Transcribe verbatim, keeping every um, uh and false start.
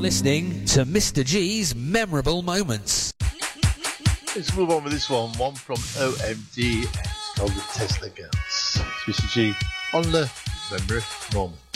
listening to Mister G's Memorable Moments. Let's move on with this one, one from O M D, and it's called The Tesla Girls. It's Mister G on the Memorable Moment.